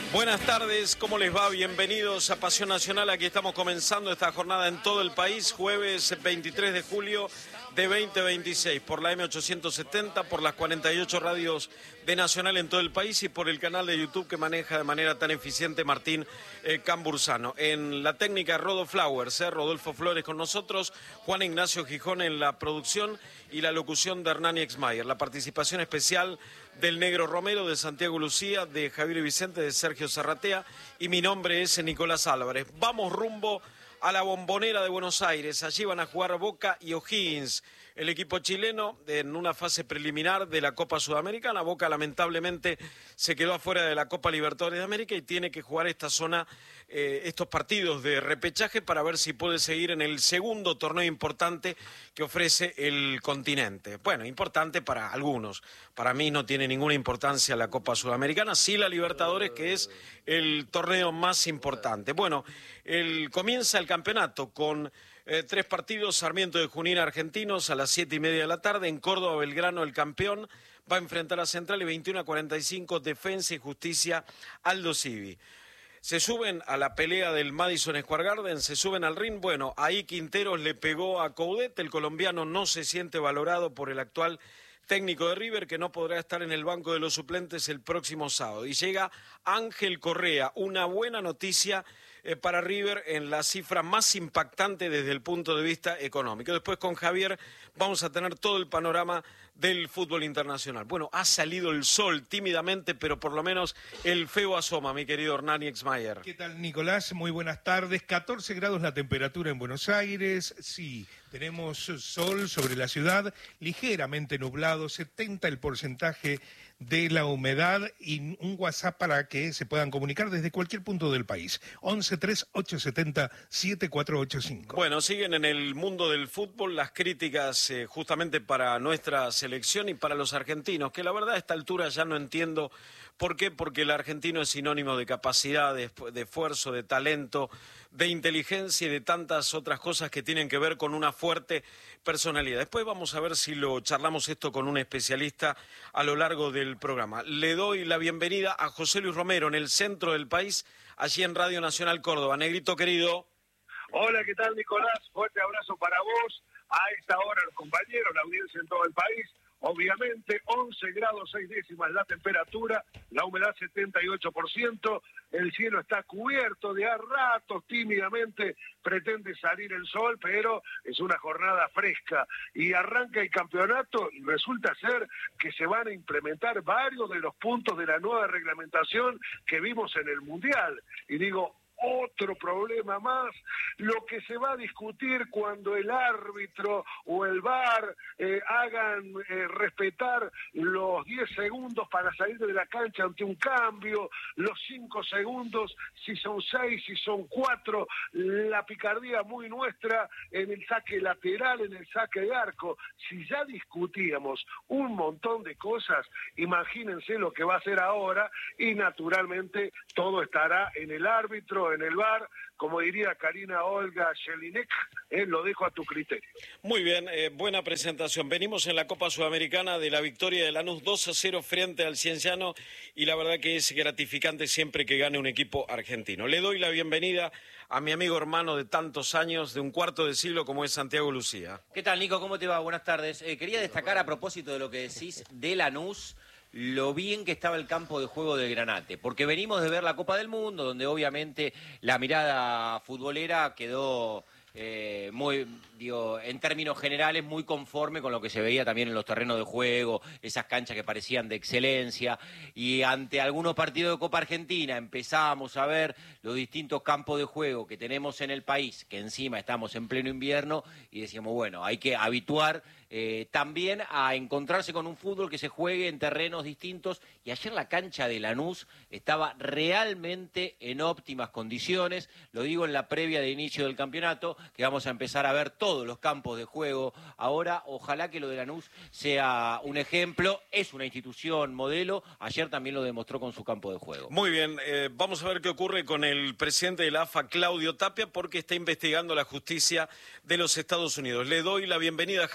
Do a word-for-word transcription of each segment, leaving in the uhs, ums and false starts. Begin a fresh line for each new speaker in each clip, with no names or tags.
Buenas tardes, ¿cómo les va? Bienvenidos a Pasión Nacional. Aquí estamos comenzando esta jornada en todo el país, jueves veintitrés de julio de veinte veintiséis, por la eme ochocientos setenta, por las cuarenta y ocho radios de Nacional en todo el país y por el canal de YouTube que maneja de manera tan eficiente Martín eh, Cambursano. En la técnica Rodo Flowers, eh, Rodolfo Flores con nosotros, Juan Ignacio Gijón en la producción y la locución de Hernán Exmayer. La participación especial del Negro Romero, de Santiago Lucía, de Javier Vicente, de Sergio Zarratea, y mi nombre es Nicolás Álvarez. Vamos rumbo a la Bombonera de Buenos Aires. Allí van a jugar Boca y O'Higgins, el equipo chileno, en una fase preliminar de la Copa Sudamericana. Boca lamentablemente se quedó afuera de la Copa Libertadores de América y tiene que jugar esta zona, eh, estos partidos de repechaje para ver si puede seguir en el segundo torneo importante que ofrece el continente. Bueno, importante para algunos. Para mí no tiene ninguna importancia la Copa Sudamericana, sí la Libertadores, que es el torneo más importante. Bueno, el, comienza el campeonato con eh, tres partidos. Sarmiento de Junín, Argentinos, a las siete y media de la tarde. En Córdoba, Belgrano, el campeón, va a enfrentar a Central, y veintiuno a cuarenta y cinco, Defensa y Justicia, Aldo Civi. Se suben a la pelea del Madison Square Garden, se suben al ring. Bueno, ahí Quinteros le pegó a Coudet. El colombiano no se siente valorado por el actual técnico de River, que no podrá estar en el banco de los suplentes el próximo sábado. Y llega Ángel Correa, una buena noticia eh, para River en la cifra más impactante desde el punto de vista económico. Después con Javier vamos a tener todo el panorama del fútbol internacional. Bueno, ha salido el sol tímidamente, pero por lo menos el feo asoma, mi querido Hernán Exmayer.
¿Qué tal, Nicolás? Muy buenas tardes. catorce grados la temperatura en Buenos Aires. Sí, tenemos sol sobre la ciudad, ligeramente nublado, setenta el porcentaje de la humedad, y un WhatsApp para que se puedan comunicar desde cualquier punto del país. once tres ocho siete cero siete cuatro ocho cinco.
Bueno, siguen en el mundo del fútbol las críticas eh, justamente para nuestra selección y para los argentinos, que la verdad a esta altura ya no entiendo por qué, porque el argentino es sinónimo de capacidad, de, de esfuerzo, de talento, de inteligencia y de tantas otras cosas que tienen que ver con una fuerte personalidad. Después vamos a ver si lo charlamos esto con un especialista a lo largo del programa. Le doy la bienvenida a José Luis Romero en el centro del país, allí en Radio Nacional Córdoba. Negrito querido.
Hola, ¿qué tal, Nicolás? Fuerte abrazo para vos, a esta hora los compañeros, la audiencia en todo el país. Obviamente, once grados seis décimas la temperatura, la humedad setenta y ocho por ciento, el cielo está cubierto, de a ratos tímidamente pretende salir el sol, pero es una jornada fresca y arranca el campeonato y resulta ser que se van a implementar varios de los puntos de la nueva reglamentación que vimos en el Mundial. Y digo, otro problema más, lo que se va a discutir cuando el árbitro o el V A R eh, hagan eh, respetar los diez segundos para salir de la cancha ante un cambio, los cinco segundos, si son seis, si son cuatro, la picardía muy nuestra en el saque lateral, en el saque de arco. Si ya discutíamos un montón de cosas, imagínense lo que va a ser ahora, y naturalmente todo estará en el árbitro, en el V A R, como diría Karina Olga Jelinek, eh, lo dejo a tu criterio.
Muy bien, eh, buena presentación. Venimos en la Copa Sudamericana de la victoria de Lanús dos a cero frente al Cienciano, y la verdad que es gratificante siempre que gane un equipo argentino. Le doy la bienvenida a mi amigo hermano de tantos años, de un cuarto de siglo, como es Santiago Lucía.
¿Qué tal, Nico? ¿Cómo te va? Buenas tardes. Eh, quería destacar, a propósito de lo que decís de Lanús, lo bien que estaba el campo de juego del Granate, porque venimos de ver la Copa del Mundo, donde obviamente la mirada futbolera quedó eh, muy, digo, en términos generales, muy conforme con lo que se veía también en los terrenos de juego, esas canchas que parecían de excelencia, y ante algunos partidos de Copa Argentina empezábamos a ver los distintos campos de juego que tenemos en el país, que encima estamos en pleno invierno, y decíamos, bueno, hay que habituar Eh, también a encontrarse con un fútbol que se juegue en terrenos distintos, y ayer la cancha de Lanús estaba realmente en óptimas condiciones. Lo digo en la previa de inicio del campeonato, que vamos a empezar a ver todos los campos de juego ahora. Ojalá que lo de Lanús sea un ejemplo, es una institución modelo, ayer también lo demostró con su campo de juego.
Muy bien, eh, vamos a ver qué ocurre con el presidente de la A F A, Claudio Tapia, porque está investigando la justicia de los Estados Unidos. Le doy la bienvenida a Javier Vicente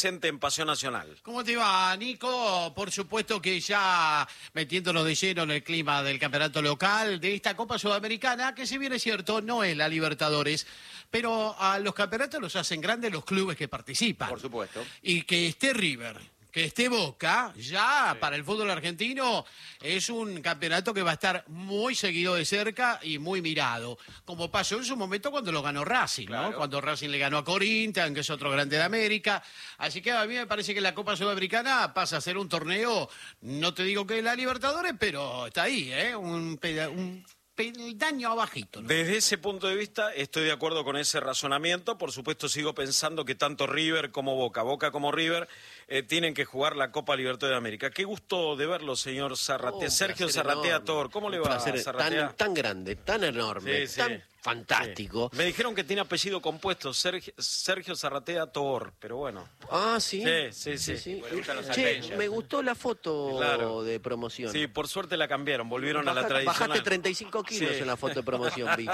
presente en Pasión Nacional.
¿Cómo te va, Nico? Por supuesto que ya metiéndonos de lleno en el clima del campeonato local de esta Copa Sudamericana, que si bien es cierto, no es la Libertadores, pero a los campeonatos los hacen grandes los clubes que participan.
Por supuesto.
Y que esté River, que esté Boca, ya sí. Para el fútbol argentino es un campeonato que va a estar muy seguido de cerca y muy mirado, como pasó en su momento cuando lo ganó Racing, claro. ¿no? Cuando Racing le ganó a Corinthians, que es otro grande de América. Así que a mí me parece que la Copa Sudamericana pasa a ser un torneo, no te digo que la Libertadores, pero está ahí, ¿eh? Un... un peldaño abajito, ¿no?
Desde ese punto de vista estoy de acuerdo con ese razonamiento. Por supuesto sigo pensando que tanto River como Boca, Boca como River, eh, tienen que jugar la Copa Libertadores de América. Qué gusto de verlo, señor Zarratea. Oh, Sergio Zarratea Tor, ¿cómo le va, Zarratea?
Tan, tan grande, tan enorme, sí, tan sí. fantástico.
Sí. Me dijeron que tiene apellido compuesto, Sergio, Sergio Zarratea Tor, pero bueno.
Ah, ¿sí?
Sí, sí, sí. sí.
sí. Bueno, che, me gustó la foto claro. de promoción.
Sí, por suerte la cambiaron, volvieron
Baja,
a la tradicional.
Bajaste treinta y cinco kilos sí. en la foto de promoción, vi.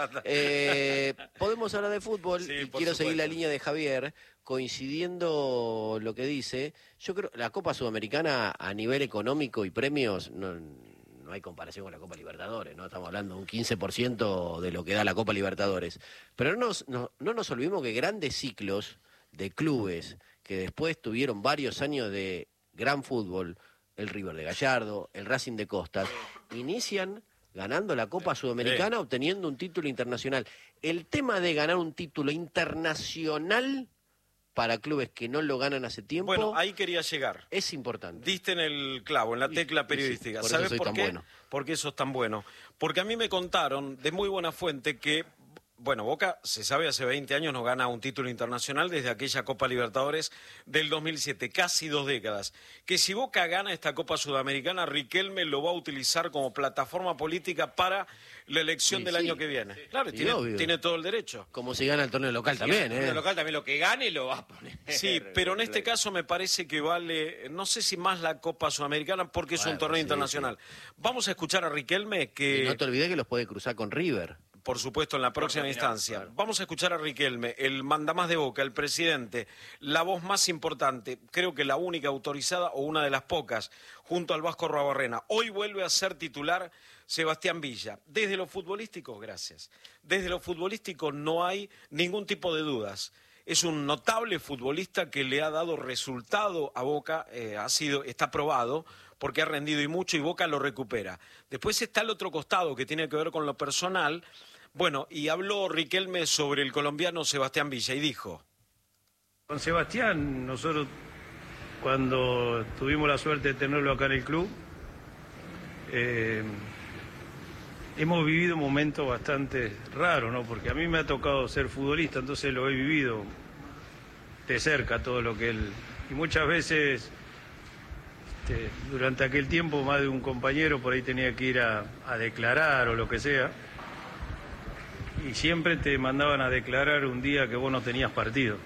eh, Podemos hablar de fútbol sí, y quiero supuesto. seguir la línea de Javier, coincidiendo lo que dice. Yo creo la Copa Sudamericana a nivel económico y premios no, no hay comparación con la Copa Libertadores, ¿no? Estamos hablando de un quince por ciento de lo que da la Copa Libertadores. Pero no nos, no, no nos olvidemos que grandes ciclos de clubes que después tuvieron varios años de gran fútbol, el River de Gallardo, el Racing de Costas, inician ganando la Copa Sudamericana, sí. obteniendo un título internacional. El tema de ganar un título internacional para clubes que no lo ganan hace tiempo...
Bueno, ahí quería llegar.
Es importante.
Diste en el clavo, en la tecla periodística.
Sí, por
¿Sabes
eso soy
por
tan
qué?
Bueno.
Porque eso es tan bueno. Porque a mí me contaron, de muy buena fuente, que... Bueno, Boca, se sabe, hace veinte años no gana un título internacional desde aquella Copa Libertadores del dos mil siete, casi dos décadas. Que si Boca gana esta Copa Sudamericana, Riquelme lo va a utilizar como plataforma política para la elección sí, del sí. año que viene. Sí. Claro, sí, tiene, tiene todo el derecho.
Como si gana el torneo local si también, ¿eh? El
torneo local también lo que gane lo va a poner.
Sí, pero en este caso me parece que vale, no sé si más la Copa Sudamericana porque bueno, es un torneo sí, internacional. Sí. Vamos a escuchar a Riquelme que...
Y no te olvides que los puede cruzar con River.
Por supuesto, en la próxima instancia. Claro. Vamos a escuchar a Riquelme, el mandamás de Boca, el presidente, la voz más importante, creo que la única autorizada o una de las pocas, junto al Vasco Arruabarrena. Hoy vuelve a ser titular Sebastián Villa. Desde lo futbolístico, gracias. Desde lo futbolístico no hay ningún tipo de dudas. Es un notable futbolista que le ha dado resultado a Boca, eh, ha sido, está probado, porque ha rendido y mucho y Boca lo recupera. Después está el otro costado que tiene que ver con lo personal. Bueno, y habló Riquelme sobre el colombiano Sebastián Villa y dijo...
Con Sebastián, nosotros cuando tuvimos la suerte de tenerlo acá en el club, eh, hemos vivido momentos bastante raros, ¿no? Porque a mí me ha tocado ser futbolista, entonces lo he vivido de cerca todo lo que él... Y muchas veces, este, durante aquel tiempo, más de un compañero por ahí tenía que ir a, a declarar o lo que sea. Y siempre te mandaban a declarar un día que vos no tenías partido.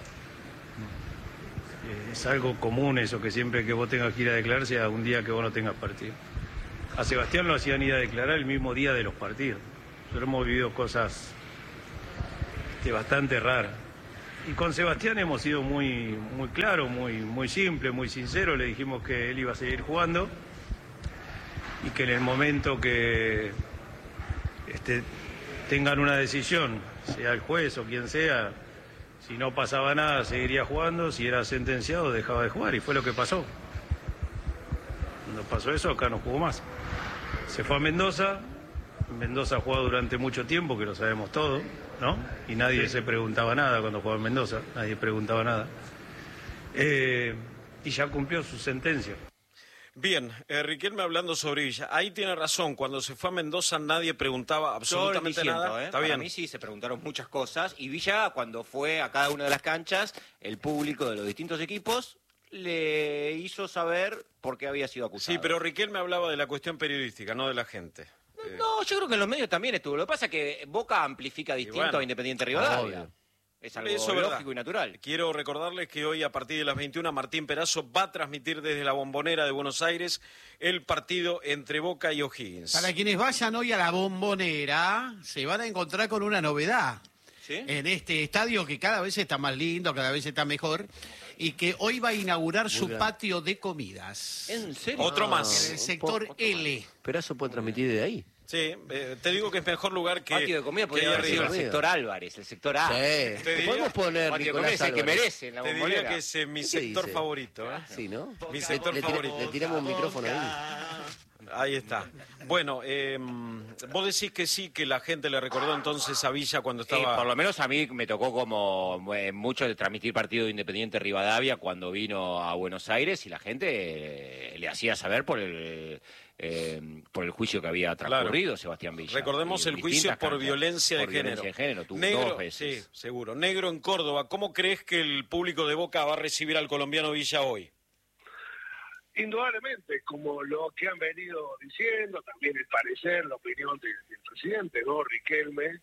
Es algo común eso, que siempre que vos tengas que ir a declarar sea un día que vos no tengas partido. A Sebastián lo hacían ir a declarar el mismo día de los partidos. Nosotros hemos vivido cosas este, bastante raras. Y con Sebastián hemos sido muy, muy claros, muy, muy simples, muy sinceros. Le dijimos que él iba a seguir jugando y que en el momento que... Este, tengan una decisión, sea el juez o quien sea, si no pasaba nada seguiría jugando, si era sentenciado dejaba de jugar y fue lo que pasó. Cuando pasó eso acá no jugó más. Se fue a Mendoza, Mendoza ha jugado durante mucho tiempo, que lo sabemos todo, ¿no? Y nadie sí. se preguntaba nada cuando jugaba en Mendoza, nadie preguntaba nada. Eh, y ya cumplió su sentencia.
Bien, eh, Riquelme hablando sobre Villa, ahí tiene razón, cuando se fue a Mendoza nadie preguntaba absolutamente
siento,
nada.
¿eh?
Está
Para
bien.
mí sí se preguntaron muchas cosas y Villa cuando fue a cada una de las canchas, el público de los distintos equipos le hizo saber por qué había sido acusado.
Sí, pero Riquelme hablaba de la cuestión periodística, no de la gente.
No, no, yo creo que en los medios también estuvo. Lo que pasa es que Boca amplifica distinto bueno, a Independiente Rivadavia. Obvio. Es algo Eso lógico verdad. y natural.
Quiero recordarles que hoy a partir de las veintiuna Martín Perazo va a transmitir desde la Bombonera de Buenos Aires el partido entre Boca y O'Higgins.
Para quienes vayan hoy a la Bombonera se van a encontrar con una novedad. ¿Sí? En este estadio que cada vez está más lindo, cada vez está mejor, y que hoy va a inaugurar Muy su grande. patio de comidas.
¿En serio?
Otro
ah,
más.
En el sector
Otro
L.
Más. Pero eso puede transmitir de ahí.
Sí, eh, te digo que es mejor lugar que...
Patio de comida podría haber sido el sector Álvarez, el sector A.
Sí.
Te diría,
podemos poner
patio de
Nicolás
comida es el que
Álvarez.
merece en la
te diría
bombonera.
que es eh, mi sector
dice?
favorito. ¿eh?
Sí, ¿no?
Mi sector
le, le,
favorito.
le tiramos un micrófono ahí.
Ahí está. Bueno, eh, vos decís que sí, que la gente le recordó entonces a Villa cuando estaba...
Eh, por lo menos a mí me tocó como eh, mucho de transmitir partido de Independiente Rivadavia cuando vino a Buenos Aires y la gente eh, le hacía saber por el... Eh, por el juicio que había transcurrido, claro. Sebastián Villa.
Recordemos el juicio por
canchas,
violencia de
por
género.
Violencia de género, tú,
Negro,
dos veces.
Sí, seguro. Negro en Córdoba. ¿Cómo crees que el público de Boca va a recibir al colombiano Villa hoy?
Indudablemente, como lo que han venido diciendo, también el parecer, la opinión de, del presidente, ¿no? Riquelme, eh,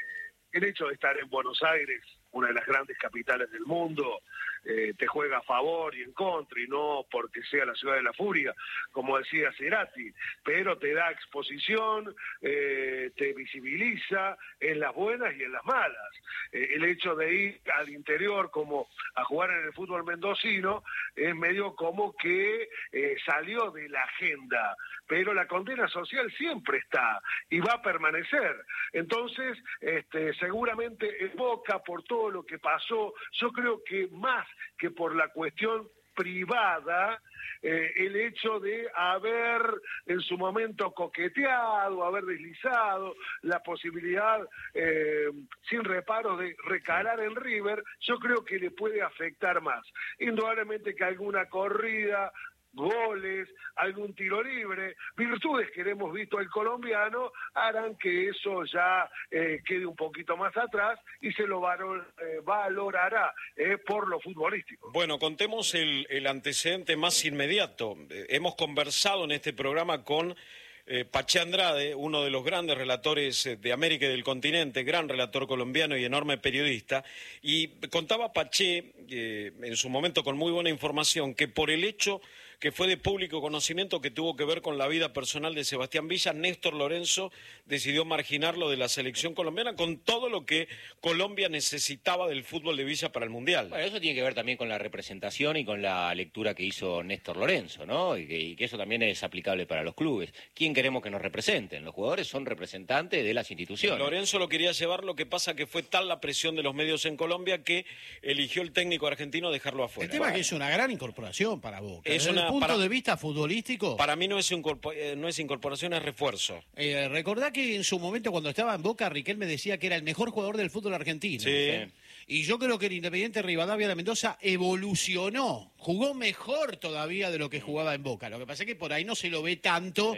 el hecho de estar en Buenos Aires, una de las grandes capitales del mundo, eh, te juega a favor y en contra, y no porque sea la ciudad de la furia, como decía Cerati, pero te da exposición, eh, te visibiliza en las buenas y en las malas. Eh, el hecho de ir al interior como a jugar en el fútbol mendocino es medio como que eh, salió de la agenda, pero la condena social siempre está y va a permanecer. Entonces, este, seguramente en Boca, por todo lo que pasó, yo creo que más que por la cuestión privada, eh, el hecho de haber en su momento coqueteado, haber deslizado la posibilidad eh, sin reparo de recalar en River, yo creo que le puede afectar más. Indudablemente que alguna corrida, goles, algún tiro libre, virtudes que hemos visto al colombiano, harán que eso ya eh, quede un poquito más atrás y se lo valor, eh, valorará eh, por lo futbolístico.
Bueno, contemos el, el antecedente más inmediato. Eh, hemos conversado en este programa con eh, Paché Andrade, uno de los grandes relatores de América y del continente, gran relator colombiano y enorme periodista, y contaba Paché, eh, en su momento con muy buena información, que por el hecho que fue de público conocimiento que tuvo que ver con la vida personal de Sebastián Villa, Néstor Lorenzo decidió marginarlo de la selección colombiana con todo lo que Colombia necesitaba del fútbol de Villa para el Mundial.
Bueno, eso tiene que ver también con la representación y con la lectura que hizo Néstor Lorenzo, ¿no? Y que, y que eso también es aplicable para los clubes. ¿Quién queremos que nos representen? Los jugadores son representantes de las instituciones.
Lorenzo lo quería llevar, lo que pasa que fue tal la presión de los medios en Colombia que eligió el técnico argentino dejarlo afuera.
El tema bueno. es que es una gran incorporación para Boca.
Es una
punto
para,
de vista futbolístico.
Para mí no es, incorpor, eh, no es incorporación, es refuerzo.
Eh, recordá que en su momento cuando estaba en Boca, Riquelme decía que era el mejor jugador del fútbol argentino.
Sí.
¿sí? Y yo creo que el Independiente Rivadavia de Mendoza evolucionó, jugó mejor todavía de lo que jugaba en Boca. Lo que pasa es que por ahí no se lo ve tanto sí.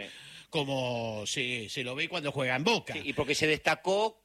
como se, se lo ve cuando juega en Boca.
Sí, y porque se destacó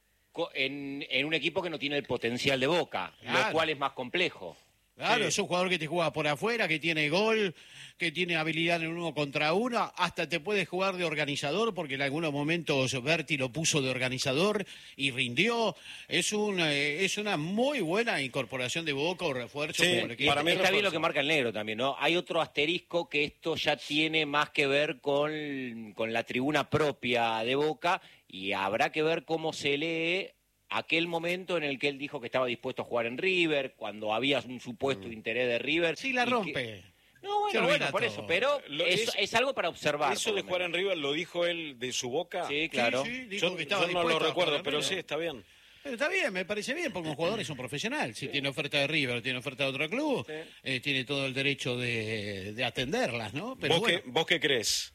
en, en un equipo que no tiene el potencial de Boca, claro. lo cual es más complejo.
Claro,
sí.
es un jugador que te juega por afuera, que tiene gol, que tiene habilidad en uno contra uno, hasta te puede jugar de organizador, porque en algunos momentos Berti lo puso de organizador y rindió. Es una, es una muy buena incorporación de Boca o refuerzo.
Sí,
como el
para mí está
refuerzo.
bien lo que marca el negro también, ¿no? Hay otro asterisco que esto ya tiene más que ver con, con la tribuna propia de Boca y habrá que ver cómo se lee aquel momento en el que él dijo que estaba dispuesto a jugar en River, cuando había un supuesto mm. interés de River.
Sí, la rompe.
Que... No, bueno, bueno, por eso, pero
lo,
es,
es,
es algo para observar.
¿Eso de jugar en River lo dijo él de su boca?
Sí, claro.
Sí, sí, dijo
yo
que estaba
yo no lo recuerdo, pero sí, está bien.
Pero está bien, me parece bien, porque un jugador es un profesional. Si sí. tiene oferta de River, tiene oferta de otro club, sí. eh, tiene todo el derecho de, de atenderlas, ¿no? Pero
¿Vos,
bueno.
qué, ¿Vos qué crees?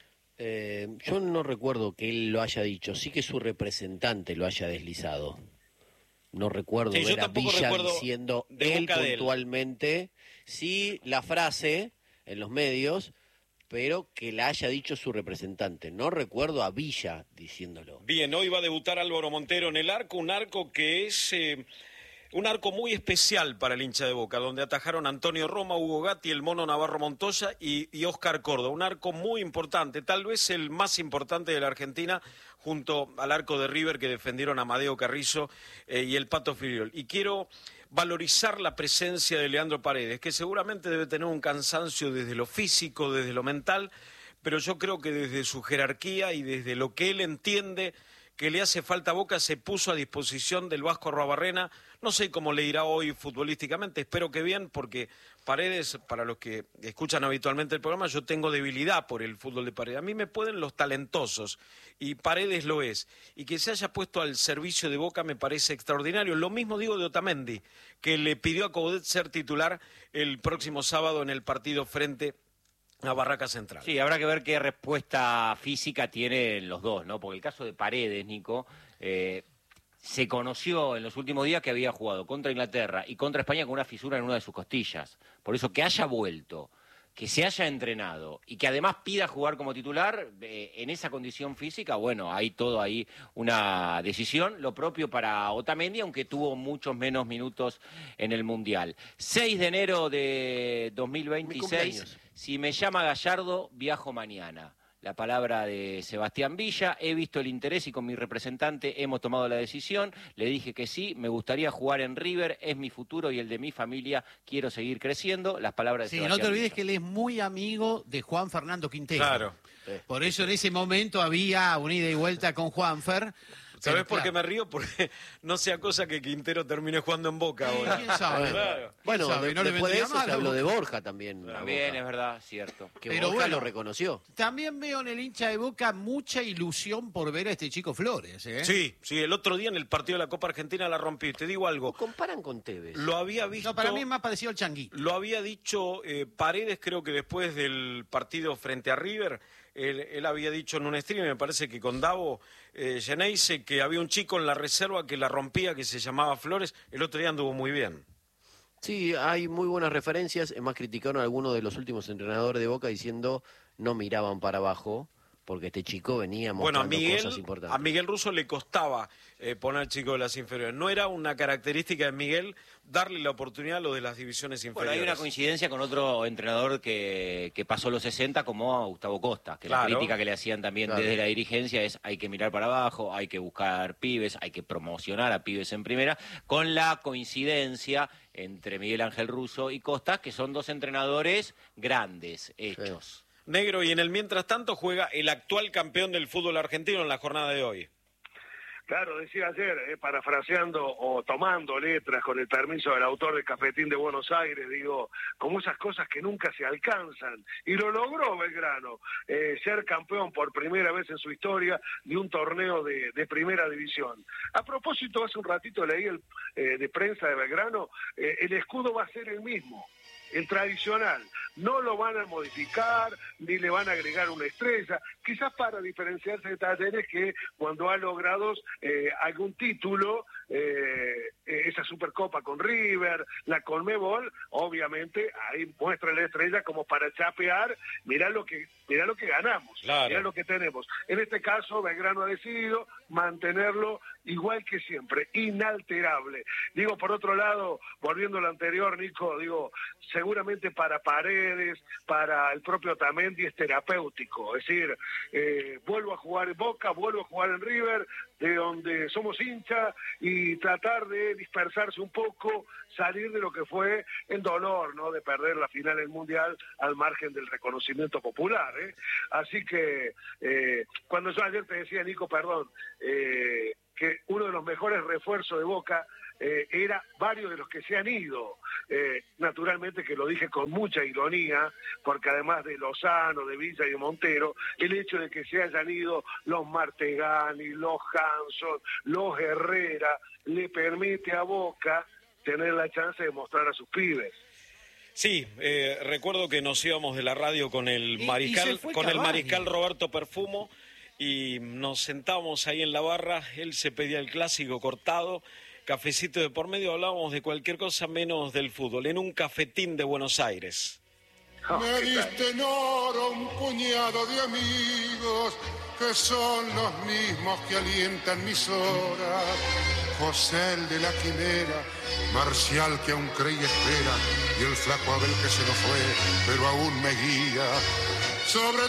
Eh, yo no recuerdo que él lo haya dicho, sí que su representante lo haya deslizado. No recuerdo
sí,
ver a Villa diciendo él puntualmente, él. sí, la frase en los medios, pero que la haya dicho su representante. No recuerdo a Villa diciéndolo.
Bien, hoy va a debutar Álvaro Montero en el arco, un arco que es eh, un arco muy especial para el hincha de Boca, donde atajaron Antonio Roma, Hugo Gatti, el Mono Navarro Montoya y, y Oscar Córdoba. Un arco muy importante, tal vez el más importante de la Argentina, junto al arco de River que defendieron a Amadeo Carrizo eh, y el Pato Filiol. Y quiero valorizar la presencia de Leandro Paredes, que seguramente debe tener un cansancio desde lo físico, desde lo mental, pero yo creo que desde su jerarquía y desde lo que él entiende que le hace falta a Boca, se puso a disposición del Vasco Arruabarrena. No sé cómo le irá hoy futbolísticamente, espero que bien, porque Paredes, para los que escuchan habitualmente el programa, yo tengo debilidad por el fútbol de Paredes. A mí me pueden los talentosos, y Paredes lo es. Y que se haya puesto al servicio de Boca me parece extraordinario. Lo mismo digo de Otamendi, que le pidió a Coudet ser titular el próximo sábado en el partido frente a Barraca Central.
Sí, habrá que ver qué respuesta física tienen los dos, ¿no? Porque el caso de Paredes, Nico, eh, se conoció en los últimos días que había jugado contra Inglaterra y contra España con una fisura en una de sus costillas. Por eso que haya vuelto, que se haya entrenado y que además pida jugar como titular, eh, en esa condición física, bueno, hay todo ahí una decisión. Lo propio para Otamendi, aunque tuvo muchos menos minutos en el Mundial. seis de enero de dos mil veintiséis, si me llama Gallardo, viajo mañana. La palabra de Sebastián Villa, he visto el interés y con mi representante hemos tomado la decisión, le dije que sí, me gustaría jugar en River, es mi futuro y el de mi familia, quiero seguir creciendo, las palabras de
sí,
Sebastián
no te olvides
Villa.
que él es muy amigo de Juan Fernando Quintero.
Claro.
Por eso en ese momento había una ida y vuelta con Juanfer.
¿Sabés
Pero,
por qué
claro.
me río? Porque no sea cosa que Quintero termine jugando en Boca ahora.
¿Quién sabe?
Claro.
Bueno,
¿Quién sabe?
de-
No le
después de
vendría
eso
mal
se
a
habló
Boca.
de Borja también. a
También
Boca,
es verdad, cierto.
que
Pero
Borja
bueno.
lo reconoció.
También veo en el hincha de Boca mucha ilusión por ver a este chico Flores, ¿eh?
Sí, sí, el otro día en el partido de la Copa Argentina la rompí. Te digo algo,
Lo comparan con Tevez.
lo había visto...
No, para mí es más parecido al Changuito.
Lo había dicho eh, Paredes, creo que después del partido frente a River, él, él había dicho en un stream, me parece que con Davo eh, Geneise, que había un chico en la reserva que la rompía, que se llamaba Flores, el otro día anduvo muy bien.
Sí, hay muy buenas referencias. Es más, criticaron a algunos de los últimos entrenadores de Boca diciendo no miraban para abajo porque este chico venía
Bueno, a
mostrando cosas
Miguel,
importantes.
a Miguel Russo le costaba eh, poner chico de las inferiores. No era una característica de Miguel darle la oportunidad a los de las divisiones
Bueno,
inferiores.
hay una coincidencia con otro entrenador que, que pasó los sesenta como a Gustavo Costa, que
Claro.
la crítica que le hacían también
Claro.
desde la dirigencia es hay que mirar para abajo, hay que buscar pibes, hay que promocionar a pibes en primera, con la coincidencia entre Miguel Ángel Russo y Costa, que son dos entrenadores grandes, hechos.
Negro, y en el mientras tanto juega el actual campeón del fútbol argentino en la jornada de hoy.
Claro, decía ayer, eh, parafraseando o tomando letras con el permiso del autor del Cafetín de Buenos Aires, digo, como esas cosas que nunca se alcanzan. Y lo logró Belgrano, eh, ser campeón por primera vez en su historia de un torneo de, de primera división. A propósito, hace un ratito leí el eh, de prensa de Belgrano, eh, el escudo va a ser el mismo. El tradicional, no lo van a modificar, ni le van a agregar una estrella, quizás para diferenciarse de Talleres que cuando ha logrado eh, algún título, eh, esa Supercopa con River, la Conmebol, obviamente ahí muestra la estrella como para chapear, mirá lo que, mirá lo que ganamos,
Claro.
mirá lo que tenemos. En este caso, Belgrano ha decidido mantenerlo igual que siempre, inalterable. Digo, por otro lado, volviendo a lo anterior, Nico, digo, seguramente para Paredes, para el propio Otamendi es terapéutico, es decir, eh, vuelvo a jugar en Boca, vuelvo a jugar en River, de donde somos hinchas, y tratar de dispersarse un poco, salir de lo que fue el dolor, ¿no?, de perder la final del Mundial al margen del reconocimiento popular, ¿eh? Así que, eh, cuando yo ayer te decía, Nico, perdón, eh, que uno de los mejores refuerzos de Boca eh, era varios de los que se han ido, eh, naturalmente que lo dije con mucha ironía, porque además de Lozano, de Villa y de Montero, el hecho de que se hayan ido los Martegani, los Hanson, los Herrera, le permite a Boca tener la chance de mostrar a sus pibes.
Sí, eh, recuerdo que nos íbamos de la radio con el
Y- y
mariscal,
se fue
con el
Cavani.
mariscal Roberto Perfumo, y nos sentábamos ahí en la barra, él se pedía el clásico cortado, cafecito de por medio, hablábamos de cualquier cosa menos del fútbol, en un cafetín de Buenos Aires.
Oh,
Me
¿qué tal?
diste en oro un puñado de amigos que son los mismos que alientan mis horas. José el de la quimera, Marcial que aún cree y espera, y el flaco Abel que se nos fue, pero aún me guía. Sobre